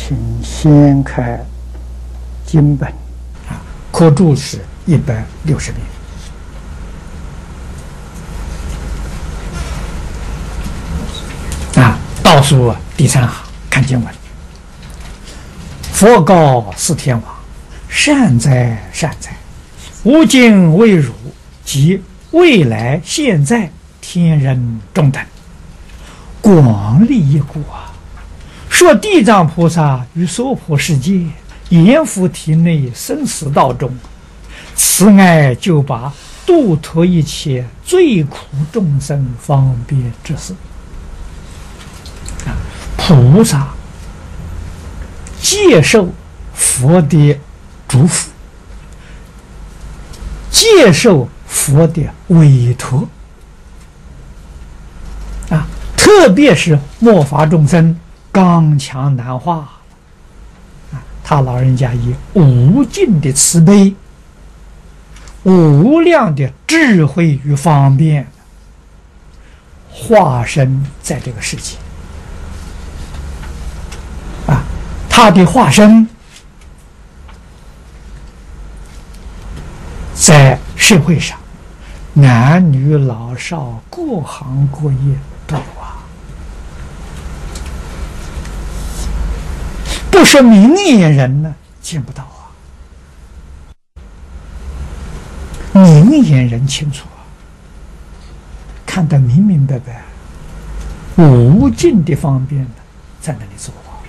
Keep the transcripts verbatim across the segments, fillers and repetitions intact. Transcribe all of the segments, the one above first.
请先开经本啊，课注是一百六十遍。啊，倒数第三行看经文。佛告四天王：善哉善哉，吾今为汝及未来现在天人中等，广利益故啊！说地藏菩萨于娑婆世界阎浮提内生死道中，慈爱救拔度脱一切罪苦众生方便之事。啊，菩萨接受佛的嘱咐，接受佛的委托啊，特别是末法众生刚强难化啊，他老人家以无尽的慈悲、无量的智慧与方便化身在这个世界啊，他的化身在社会上，男女老少各行各业都有啊，不是明眼人呢见不到啊，明眼人清楚啊，看得明明白白，无尽的方便呢在那里做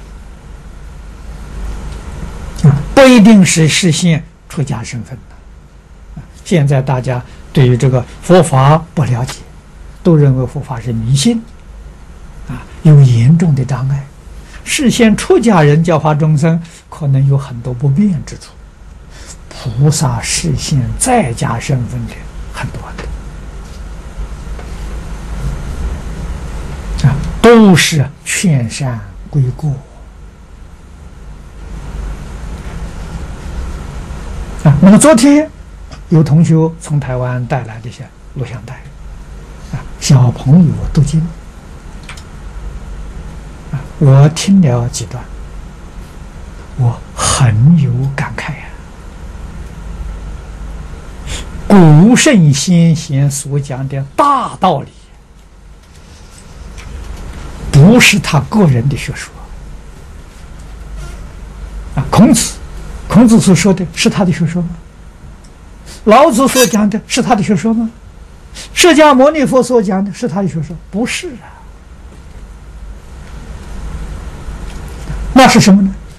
啊，不一定是实现出家身份的。现在大家对于这个佛法不了解，都认为佛法是迷信啊，有严重的障碍。实现出家人教化众生，可能有很多不便之处。菩萨实现在家身份的很多的啊，都是劝善归过啊。那么昨天有同学从台湾带来这些录像带啊，小朋友读经啊，我听了几段，我很有感慨呀、啊。古圣先贤所讲的大道理，不是他个人的学说啊。孔子，孔子所说的是他的学说吗？老子所讲的是他的学说吗？释迦牟尼佛所讲的是他的学说？不是啊，那是什么呢？